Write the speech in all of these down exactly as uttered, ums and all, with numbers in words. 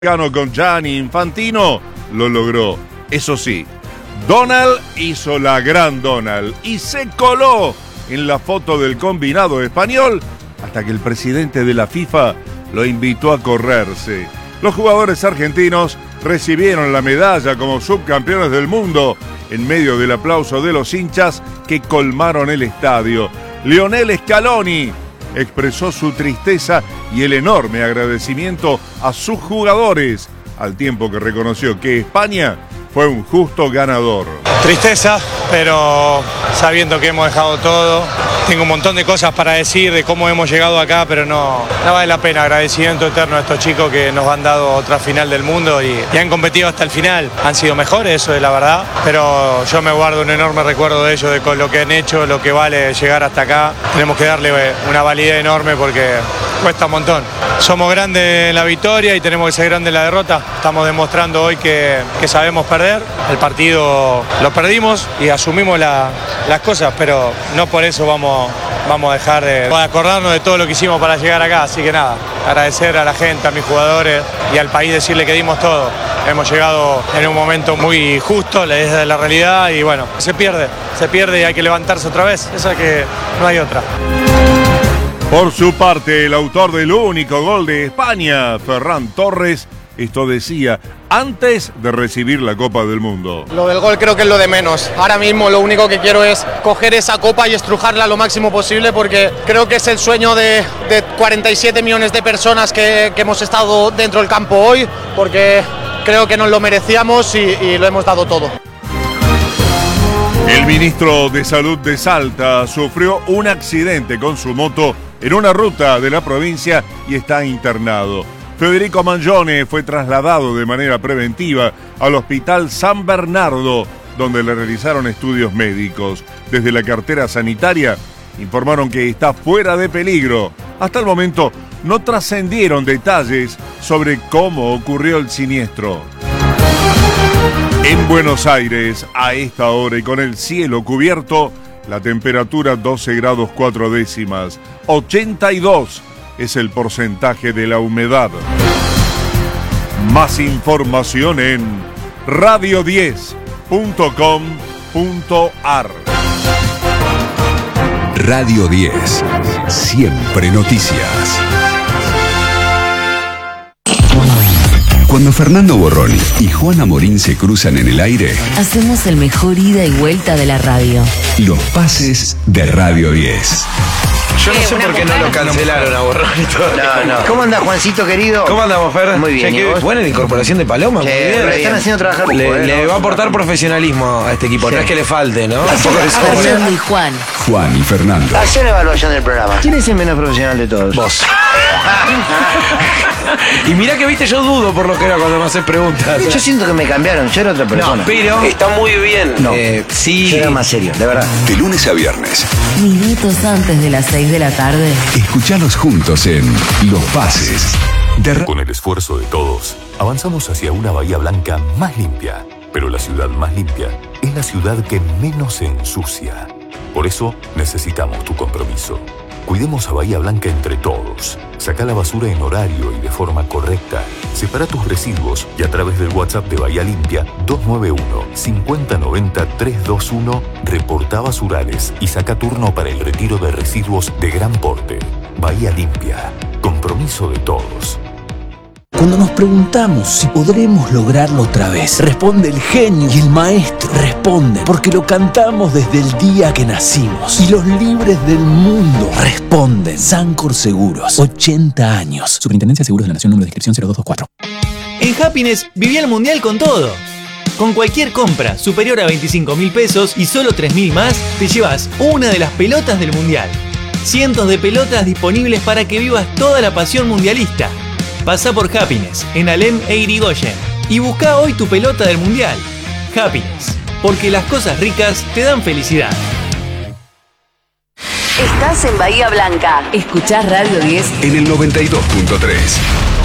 Con Gianni Infantino lo logró. Eso sí, Donald hizo la gran Donald y se coló en la foto del combinado español hasta que el presidente de la FIFA lo invitó a correrse. Los jugadores argentinos recibieron la medalla como subcampeones del mundo en medio del aplauso de los hinchas que colmaron el estadio. Lionel Scaloni expresó su tristeza y el enorme agradecimiento a sus jugadores, al tiempo que reconoció que España fue un justo ganador. Tristeza, pero sabiendo que hemos dejado todo. Tengo un montón de cosas para decir de cómo hemos llegado acá, pero no, no vale la pena. Agradecimiento eterno a estos chicos que nos han dado otra final del mundo y, y han competido hasta el final. Han sido mejores, eso es la verdad, pero yo me guardo un enorme recuerdo de ellos, de con lo que han hecho, lo que vale llegar hasta acá. Tenemos que darle una validez enorme porque cuesta un montón. Somos grandes en la victoria y tenemos que ser grandes en la derrota. Estamos demostrando hoy que, que sabemos perder. El partido lo perdimos y asumimos la, las cosas, pero no por eso vamos, vamos a dejar de, de acordarnos de todo lo que hicimos para llegar acá. Así que nada, agradecer a la gente, a mis jugadores y al país, decirle que dimos todo. Hemos llegado en un momento muy justo, desde la realidad, y bueno, se pierde, se pierde y hay que levantarse otra vez. Esa que no hay otra. Por su parte, el autor del único gol de España, Ferran Torres, esto decía antes de recibir la Copa del Mundo. Lo del gol creo que es lo de menos. Ahora mismo lo único que quiero es coger esa copa y estrujarla lo máximo posible, porque creo que es el sueño de, de cuarenta y siete millones de personas que, que hemos estado dentro del campo hoy, porque creo que nos lo merecíamos y, y lo hemos dado todo. El ministro de Salud de Salta sufrió un accidente con su moto en una ruta de la provincia y está internado. Federico Mangione fue trasladado de manera preventiva al Hospital San Bernardo, donde le realizaron estudios médicos. Desde la cartera sanitaria informaron que está fuera de peligro. Hasta el momento no trascendieron detalles sobre cómo ocurrió el siniestro. En Buenos Aires, a esta hora y con el cielo cubierto, la temperatura doce grados cuatro décimas, ochenta y dos es el porcentaje de la humedad. Más información en radio diez punto com punto ar. Radio diez, siempre noticias. Cuando Fernando Borroni y Juana Morín se cruzan en el aire, hacemos el mejor ida y vuelta de la radio. Los pases de Radio diez. Yo no sé por qué no lo cancelaron a Borroni todavía. No, no. ¿Cómo anda, Juancito querido? ¿Cómo andamos, Fer? Muy bien. Che, buena la incorporación de Paloma. Sí, muy bien. le están haciendo trabajar. Le, poco, le ¿no? va a aportar profesionalismo a este equipo. Sí. No es que le falte, ¿no? Fernando y Juan. Juan y Fernando. Hacer la evaluación del programa. ¿Quién es el menos profesional de todos? Vos. Y mirá que viste, yo dudo por lo que era cuando me haces preguntas. Yo siento que me cambiaron, yo era otra persona. No, pero está muy bien. No, eh, sí. Yo era más serio, de verdad. De lunes a viernes, Minutos antes de las seis de la tarde. escuchalos juntos en Los Pases de Ra- Con el esfuerzo de todos, avanzamos hacia una Bahía Blanca más limpia. Pero la ciudad más limpia es la ciudad que menos se ensucia. Por eso necesitamos tu compromiso. Cuidemos a Bahía Blanca entre todos. Saca la basura en horario y de forma correcta. Separa tus residuos y a través del WhatsApp de Bahía Limpia dos nueve uno, cinco cero nueve cero, tres dos uno reporta basurales y saca turno para el retiro de residuos de gran porte. Bahía Limpia. Compromiso de todos. Cuando nos preguntamos si podremos lograrlo otra vez, responde el genio y el maestro. Responden porque lo cantamos desde el día que nacimos. Y los libres del mundo responden. Sancor Seguros, ochenta años. Superintendencia de Seguros de la Nación, número de inscripción cero dos dos cuatro. En Happiness viví el mundial con todo. Con cualquier compra superior a veinticinco mil pesos y solo tres mil más, te llevas una de las pelotas del mundial. Cientos de pelotas disponibles para que vivas toda la pasión mundialista. Pasá por Happiness, en Alem e Irigoyen, y buscá hoy tu pelota del mundial. Happiness, porque las cosas ricas te dan felicidad. Estás en Bahía Blanca. Escuchás Radio diez en el noventa y dos punto tres.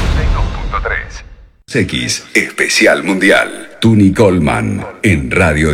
X, especial mundial. Tuni Coleman en Radio diez.